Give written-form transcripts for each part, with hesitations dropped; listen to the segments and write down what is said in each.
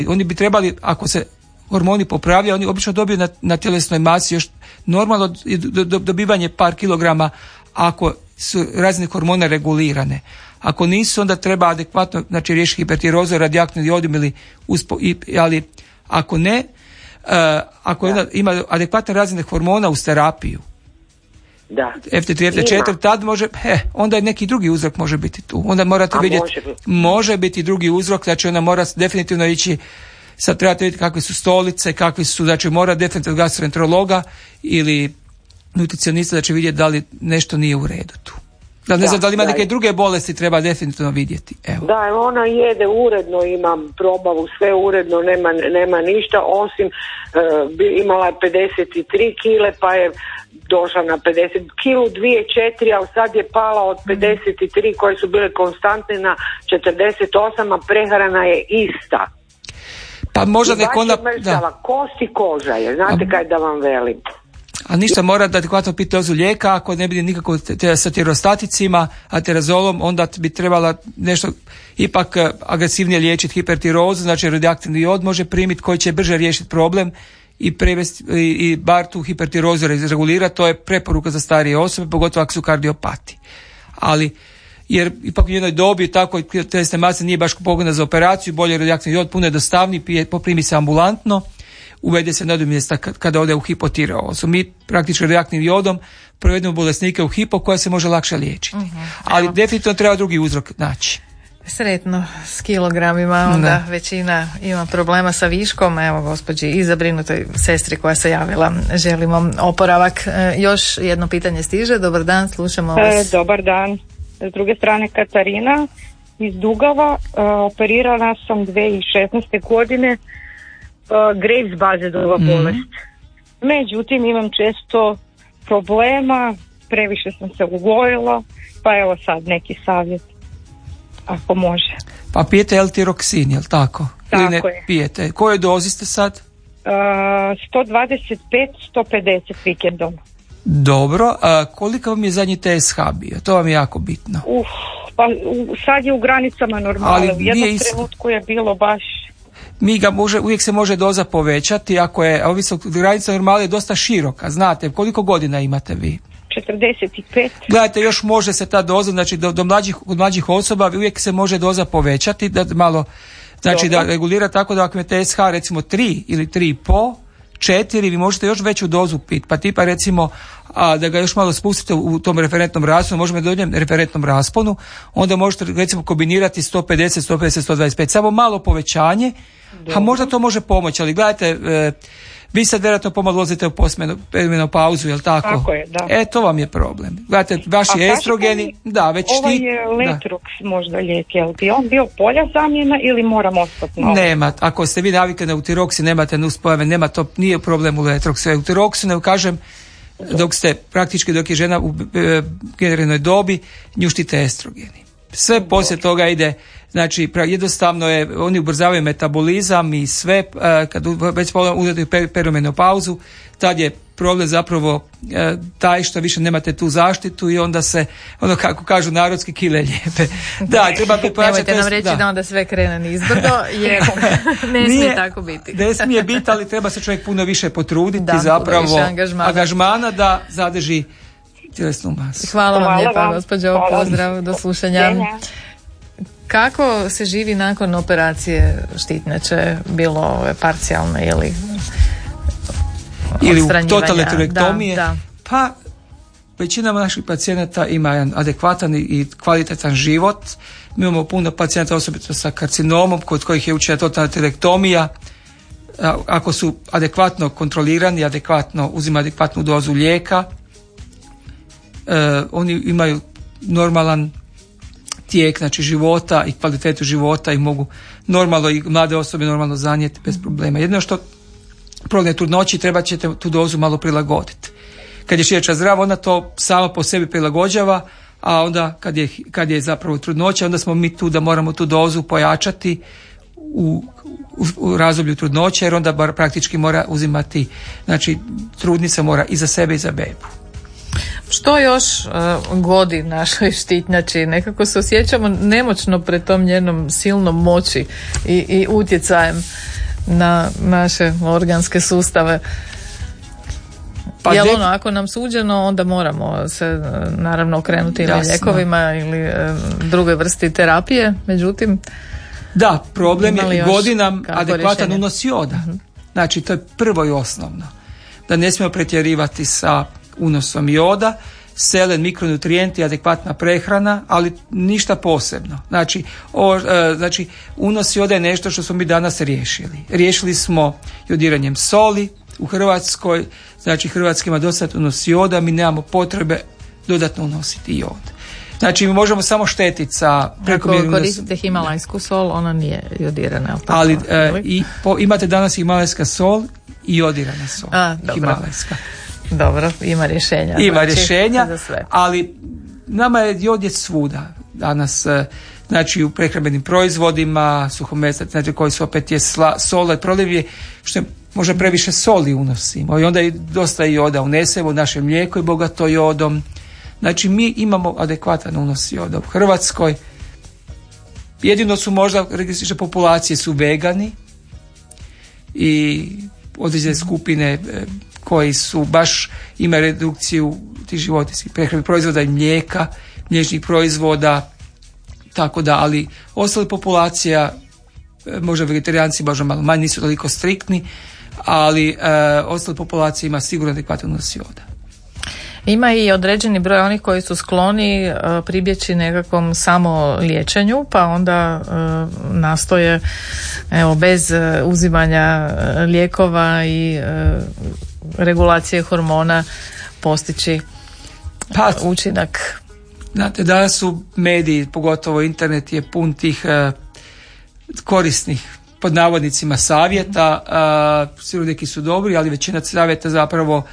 Oni bi trebali, ako se hormoni popravljaju, oni obično dobiju na tjelesnoj masi još normalno dobivanje par kilograma ako su razne hormone regulirane. Ako nisu, onda treba adekvatno, znači riješiti hipertirozu, radioaktivni jodum ali ako ne, ako ima adekvatne razine hormona uz terapiju, da. FT3, FT4, tad može, onda je neki drugi uzrok može biti tu. Onda morate vidjeti, može biti drugi uzrok, znači onda mora definitivno ići, sad trebate vidjeti kakve su stolice, kakvi su, znači mora definitivno gastroenterologa ili nutricionista da će vidjeti da li nešto nije u redu tu. Da ne znam da li ima neke druge bolesti, treba definitivno vidjeti. Evo. Da, ona jede uredno, imam probavu, sve uredno, nema ništa, osim imala je 53 kile, pa je došla na 50 kilu, 2,4, a sad je pala od 53 koje su bile konstantne na 48, a prehrana je ista. Pa možda nek onda... Kost i koža je, znate kaj da vam velim. A ništa, mora da adekvatno piti dozu lijeka, ako ne bi nikako sa tirostaticima, aterazolom, onda bi trebala nešto ipak agresivnije liječiti hipertirozu, znači radioaktivni jod može primiti koji će brže riješiti problem i prevesti i bar tu hipertirozu regulirati, to je preporuka za starije osobe, pogotovo ako su kardiopati. Ali jer ipak u jednoj dobi tako tjelesne mase nije baš pogodna za operaciju, bolje radioaktivni jod, puno je dostavniji, poprimi se ambulantno, uvede se nadomjesta kada ode u hipotireozu. Mi praktički radioaktivnim jodom provedemo bolesnike u hipo koja se može lakše liječiti. Ali definitivno treba drugi uzrok naći. Sretno s kilogramima, onda većina ima problema sa viškom. Evo gospođi i zabrinutoj sestri koja se javila, želimo oporavak. Još jedno pitanje stiže. Dobar dan, slušamo vas. Dobar dan. S druge strane Katarina iz Dugava. Operirana sam 2016. godine. Graves bazedova bolest. Međutim, imam često problema, previše sam se ugojila, pa evo sad neki savjet, ako može. Pa pijete L-tiroksin, jel tako? Tako ili ne je. Pijete? Koje dozi ste sad? 125, 150 vikendom. Dobro, a koliko vam je zadnji TSH bio? To vam je jako bitno. Pa sad je u granicama normale, u jednom trenutku je bilo baš... Uvijek se može doza povećati, ako je granica normale je dosta široka, znate, koliko godina imate vi? 45. Gledajte, još može se ta doza, znači kod mlađih osoba uvijek se može doza povećati, da malo, znači da regulira tako da ako je TSH recimo 3 ili 3,5, 4, vi možete još veću dozu piti, pa tipa recimo da ga još malo spustite u tom referentnom rasponu, možemo doći referentnom rasponu, onda možete recimo kombinirati 150, 150, 125, samo malo povećanje, a možda to može pomoći, ali gledajte, vi sad vjerojatno pomalo ulazite u postmenopauzu, jel tako? Tako je, da. To vam je problem. Gledajte, vaši estrogeni, već ovaj je Letrox možda lijek, jel bi on bio bolja zamjena ili moram ostati na ovo? Nema, ako ste vi navikli na Utiroxin, nemate nuspojave, nema to, nije problem u Letroxu. Utiroxinu, kažem, dok je žena u generalnoj dobi, njuštite estrogeni. Sve poslije toga ide, znači jednostavno oni ubrzavaju metabolizam i sve, kad već uzeti perimenopauzu, tad je problem zapravo taj što više nemate tu zaštitu i onda se, ono kako kažu narodski, kile lijepe. Da, treba nemojte nam reći da onda sve krene nizbrdo, jer ne smije tako biti. Ne smije biti, ali treba se čovjek puno više potruditi, zapravo angažmana da zadrži tjelesnu masu. Hvala vam lijepa, gospođo, pozdrav, do slušanja. Kako se živi nakon operacije štitnjače, bilo parcijalne ili totalne tiroidektomije? Pa većina naših pacijenata ima jedan adekvatan i kvalitetan život. Mi imamo puno pacijenata osobito sa karcinomom kod kojih je učinjena totalna tiroidektomija. Ako su adekvatno kontrolirani, uzimaju adekvatnu dozu lijeka, oni imaju normalan tijek, znači života i kvalitetu života i mogu normalno i mlade osobe normalno zanijeti bez problema. Jedino što problem trudnoći, treba ćete tu dozu malo prilagoditi. Kad je šijača zdrava, ona to sama po sebi prilagođava, a onda kad je zapravo trudnoća, onda smo mi tu da moramo tu dozu pojačati u razdoblju trudnoće, jer onda praktički mora uzimati, znači trudnica mora i za sebe i za bebu. Što još godi našoj štitnjači? Nekako se osjećamo nemoćno pred tom njenom silnom moći i utjecajem na naše organske sustave. Jel ako nam suđeno, onda moramo se naravno okrenuti ili lijekovima ili drugoj vrsti terapije, međutim... Da, problem je godinam adekvatan unos joda. Znači, to je prvo i osnovno. Da ne smijemo pretjerivati sa unosom joda, selen, mikronutrijenti, adekvatna prehrana, ali ništa posebno. Znači, unos joda je nešto što smo mi danas riješili. Riješili smo jodiranjem soli u Hrvatskoj, znači Hrvatska ima dostatno unos joda, mi nemamo potrebe dodatno unositi jod. Znači, mi možemo samo štetiti sa prekomjernim... Ako koristite himalajsku sol, ona nije jodirana. Ali imate danas himalajska sol i jodirana sol. Himalajska. Dobro, ima rješenja. Ima rješenja, ali nama je jod je svuda danas, znači u prehrambenim proizvodima, suhomesnati, znači koji su opet je sol, proliv je što je možda previše soli unosimo i onda je dosta joda unesemo u naše mlijeko i bogato jodom. Znači mi imamo adekvatan unos joda u Hrvatskoj. Jedino su možda registrične populacije su vegani i određene skupine koji su baš imaju redukciju tih životinjskih prehrambenih proizvoda i mlijeka, mliječnih proizvoda, tako da, ali ostale populacija, možda vegetarijanci možda malo manje, nisu toliko striktni, ali ostale populacije ima sigurno adekvatan unos joda. Ima i određeni broj onih koji su skloni pribjeći nekakvom samo liječenju, pa onda nastoje bez uzimanja lijekova i regulacije hormona postići učinak. Znate, danas su mediji, pogotovo internet je pun tih korisnih pod navodnicima savjeta, sigurno neki su dobri, ali većina savjeta zapravo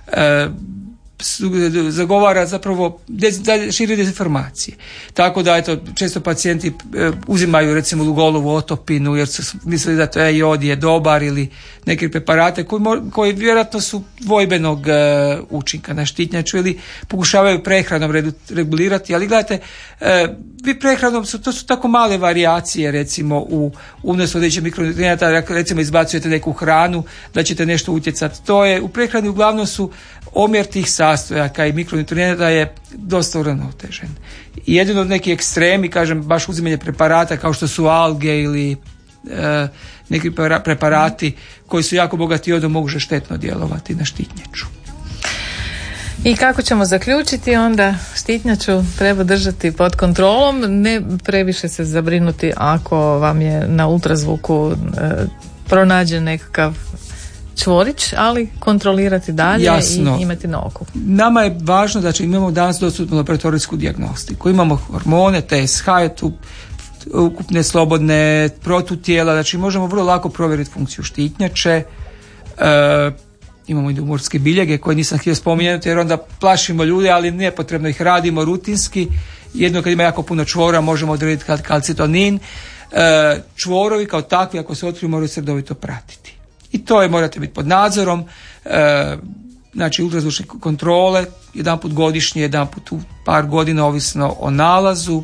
zagovara zapravo širi dezinformacije. Tako da često pacijenti uzimaju recimo Lugolovu otopinu jer su mislili da to jod je dobar ili neke preparate koji vjerojatno su dvojbenog učinka na štitnjaču ili pokušavaju prehranom regulirati, ali gledajte, vi prehranom to su tako male varijacije recimo u unosu određenih mikronutrijenta, recimo izbacujete neku hranu da ćete nešto utjecati. To je u prehrani uglavnom su omjer tih sastojaka i mikronutrijenta je dosta uravnotežen. I jedino neki ekstremi, kažem, baš uzimanje preparata kao što su alge ili neki preparati koji su jako bogati jodom mogu štetno djelovati na štitnjaču. I kako ćemo zaključiti, onda štitnjaču treba držati pod kontrolom, ne previše se zabrinuti ako vam je na ultrazvuku pronađen nekakav čvorić, ali kontrolirati dalje. Jasno. I imati na oku. Nama je važno da imamo danas dostupnu laboratorijsku dijagnostiku. Imamo hormone, TSH, ukupne slobodne protutijela, znači možemo vrlo lako provjeriti funkciju štitnjače. Imamo i tumorske biljege koje nisam htio spominjati jer onda plašimo ljude, ali nepotrebno ih radimo rutinski. Jedno kad ima jako puno čvora možemo odrediti kalcitonin. Čvorovi kao takvi ako se otkriju moraju se redovito pratiti. I to morate biti pod nadzorom, znači ultrazvučne kontrole, jedanput godišnje, jedanput u par godina, ovisno o nalazu,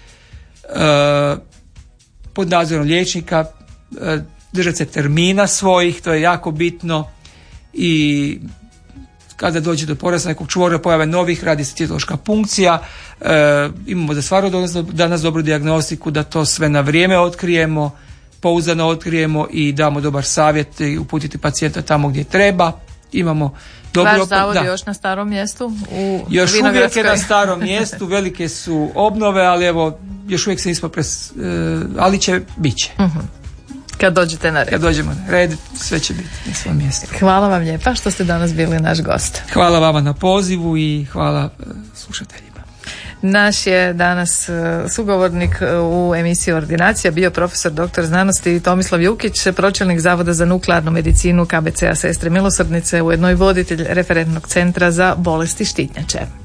pod nadzorom liječnika, držati se termina svojih, to je jako bitno i kada dođe do porasta nekog čvora, pojave novih, radi se citološka punkcija, imamo da stvarno danas dobru dijagnostiku, da to sve na vrijeme otkrijemo, pouzdano otkrijemo i damo dobar savjet i uputiti pacijenta tamo gdje treba. Imamo dobro. Vaš zavod je još na starom mjestu? Još uvijek je na starom mjestu, velike su obnove, ali evo, još uvijek se nismo ali bit će. Uh-huh. Kad dođete na red. Kad dođemo na red, sve će biti na svom mjestu. Hvala vam lijepa što ste danas bili naš gost. Hvala vama na pozivu i hvala slušateljima. Naš je danas sugovornik u emisiji Ordinacija bio profesor doktor znanosti Tomislav Jukić, pročelnik Zavoda za nuklearnu medicinu KBC-a Sestre milosrdnice, ujedno i voditelj referentnog centra za bolesti štitnjače.